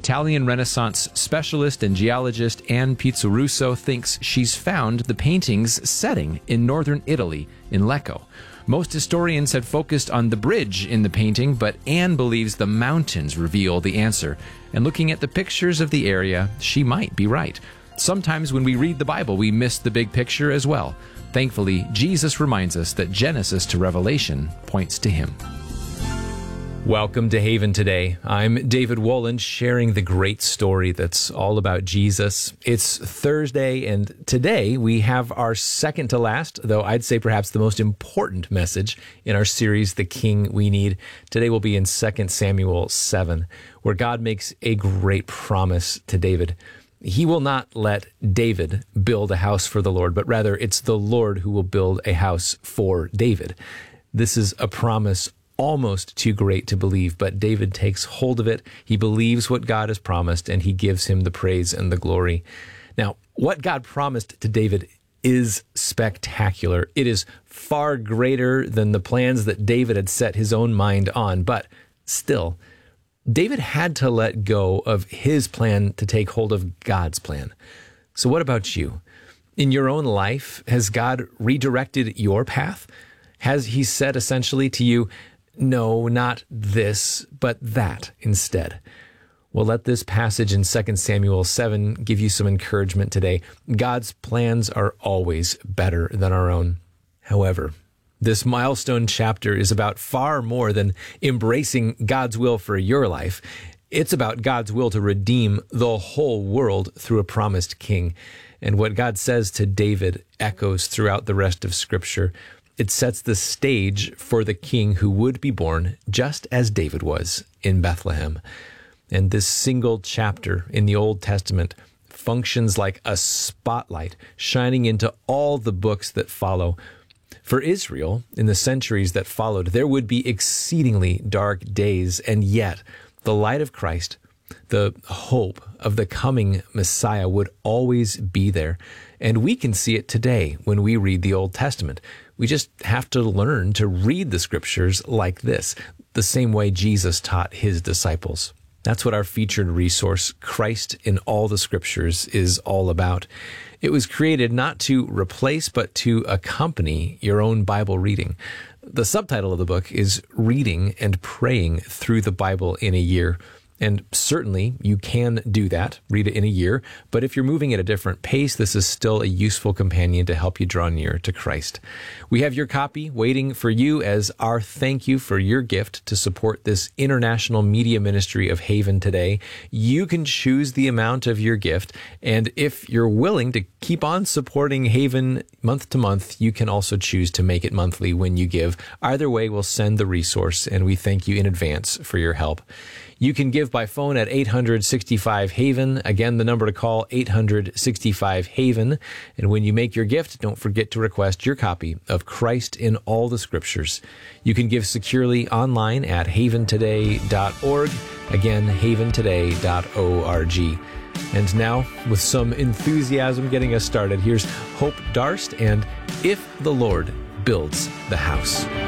Italian Renaissance specialist and geologist Anne Pizzarusso thinks she's found the painting's setting in northern Italy, in Lecco. Most historians have focused on the bridge in the painting, but Anne believes the mountains reveal the answer. And looking at the pictures of the area, she might be right. Sometimes when we read the Bible, we miss the big picture as well. Thankfully, Jesus reminds us that Genesis to Revelation points to him. Welcome to Haven Today. I'm David Wolin, sharing the great story that's all about Jesus. It's Thursday, and today we have our second to last, though I'd say perhaps the most important message in our series, The King We Need. Today we'll be in 2 Samuel 7, where God makes a great promise to David. He will not let David build a house for the Lord, but rather it's the Lord who will build a house for David. This is a promise almost too great to believe, but David takes hold of it. He believes what God has promised, and he gives him the praise and the glory. Now, what God promised to David is spectacular. It is far greater than the plans that David had set his own mind on, but still, David had to let go of his plan to take hold of God's plan. So what about you? In your own life, has God redirected your path? Has he said essentially to you, no, not this, but that instead? Well, let this passage in 2 Samuel 7 give you some encouragement today. God's plans are always better than our own. However, this milestone chapter is about far more than embracing God's will for your life. It's about God's will to redeem the whole world through a promised king. And what God says to David echoes throughout the rest of Scripture. It sets the stage for the king who would be born just as David was in Bethlehem. And this single chapter in the Old Testament functions like a spotlight shining into all the books that follow. For Israel, in the centuries that followed, there would be exceedingly dark days, and yet the light of Christ, the hope of the coming Messiah, would always be there. And we can see it today when we read the Old Testament. We just have to learn to read the Scriptures like this, the same way Jesus taught his disciples. That's what our featured resource, Christ in All the Scriptures, is all about. It was created not to replace, but to accompany your own Bible reading. The subtitle of the book is Reading and Praying Through the Bible in a Year. And certainly you can do that, read it in a year. But if you're moving at a different pace, this is still a useful companion to help you draw near to Christ. We have your copy waiting for you as our thank you for your gift to support this international media ministry of Haven Today. You can choose the amount of your gift. And if you're willing to keep on supporting Haven month to month, you can also choose to make it monthly when you give. Either way, we'll send the resource, and we thank you in advance for your help. You can give by phone at 800-65-HAVEN. Again, the number to call, 800-65-HAVEN. And when you make your gift, don't forget to request your copy of Christ in All the Scriptures. You can give securely online at haventoday.org. Again, haventoday.org. And now, with some enthusiasm getting us started, here's Hope Darst and If the Lord Builds the House.